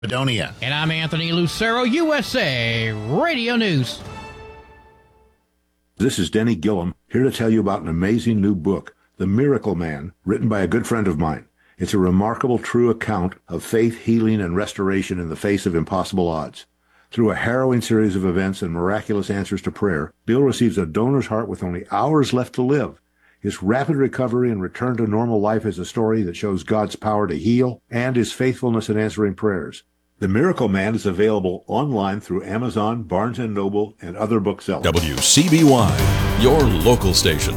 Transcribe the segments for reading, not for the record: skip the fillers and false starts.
Madonia. And I'm Anthony Lucero, USA Radio News. This is Denny Gillum, here to tell you about an amazing new book, The Miracle Man, written by a good friend of mine. It's a remarkable, true account of faith, healing, and restoration in the face of impossible odds. Through a harrowing series of events and miraculous answers to prayer, Bill receives a donor's heart with only hours left to live. His rapid recovery and return to normal life is a story that shows God's power to heal and his faithfulness in answering prayers. The Miracle Man is available online through Amazon, Barnes & Noble, and other booksellers. WCBY, your local station.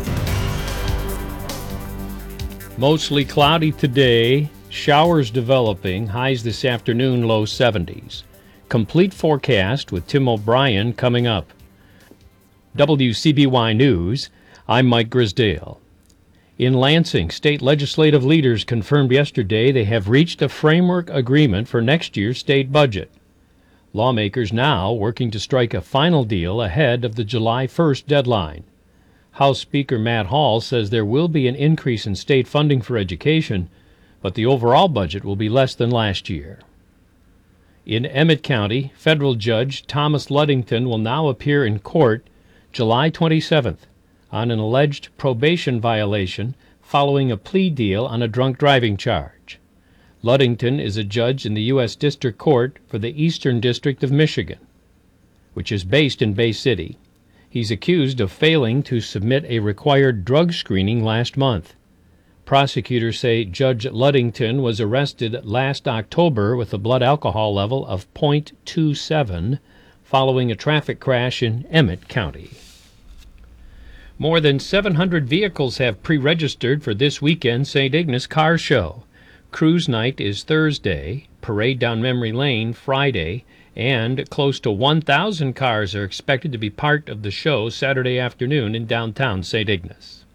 Mostly cloudy today, showers developing, highs this afternoon, low 70s. Complete forecast with Tim O'Brien coming up. WCBY News, I'm Mike Grisdale. In Lansing, state legislative leaders confirmed yesterday they have reached a framework agreement for next year's state budget. Lawmakers now working to strike a final deal ahead of the July 1st deadline. House Speaker Matt Hall says there will be an increase in state funding for education, but the overall budget will be less than last year. In Emmett County, federal judge Thomas Ludington will now appear in court July 27th. On an alleged probation violation following a plea deal on a drunk driving charge. Ludington is a judge in the U.S. District Court for the Eastern District of Michigan, which is based in Bay City. He's accused of failing to submit a required drug screening last month. Prosecutors say Judge Ludington was arrested last October with a blood alcohol level of .27 following a traffic crash in Emmett County. More than 700 vehicles have pre-registered for this weekend's St. Ignace Car Show. Cruise Night is Thursday, Parade down Memory Lane Friday, and close to 1,000 cars are expected to be part of the show Saturday afternoon in downtown St. Ignace.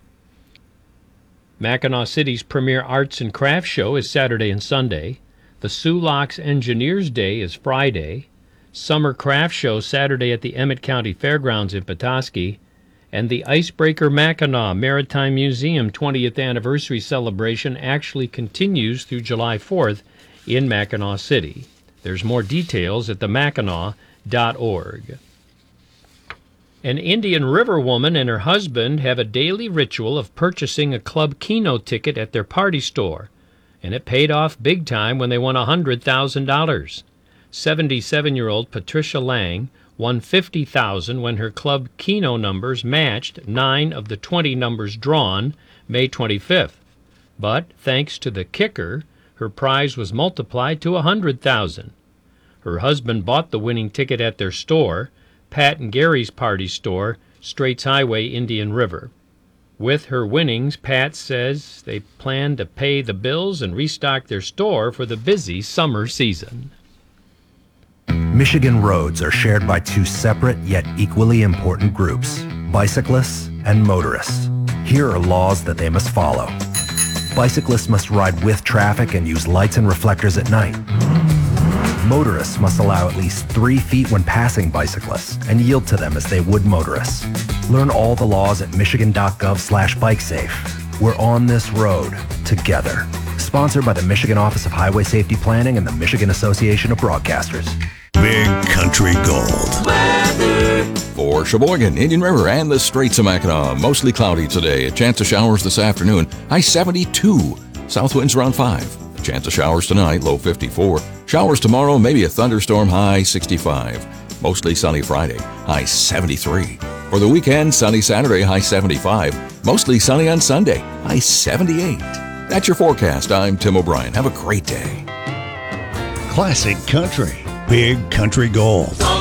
Mackinac City's premier arts and crafts show is Saturday and Sunday. The Sioux Locks Engineers Day is Friday. Summer Craft Show Saturday at the Emmett County Fairgrounds in Petoskey. And the Icebreaker Mackinac Maritime Museum 20th Anniversary Celebration actually continues through July 4th in Mackinac City. There's more details at themackinac.org. An Indian River woman and her husband have a daily ritual of purchasing a Club Keno ticket at their party store, and it paid off big time when they won $100,000. 77-year-old Patricia Lang won $50,000 when her Club Keno numbers matched 9 of the 20 numbers drawn May 25th. But thanks to the kicker, her prize was multiplied to $100,000. Her husband bought the winning ticket at their store, Pat and Gary's Party Store, Straits Highway, Indian River. With her winnings, Pat says they plan to pay the bills and restock their store for the busy summer season. Michigan roads are shared by two separate yet equally important groups, bicyclists and motorists. Here are laws that they must follow. Bicyclists must ride with traffic and use lights and reflectors at night. Motorists must allow at least 3 feet when passing bicyclists and yield to them as they would motorists. Learn all the laws at michigan.gov/bikesafe. We're on this road together. Sponsored by the Michigan Office of Highway Safety Planning and the Michigan Association of Broadcasters. Big Country Gold. Weather. For Sheboygan, Indian River, and the Straits of Mackinac, mostly cloudy today. A chance of showers this afternoon. High 72. South winds around 5. A chance of showers tonight, low 54. Showers tomorrow, maybe a thunderstorm, high 65. Mostly sunny Friday, high 73. For the weekend, sunny Saturday, high 75. Mostly sunny on Sunday, high 78. That's your forecast. I'm Tim O'Brien. Have a great day. Classic Country. Big Country Gold.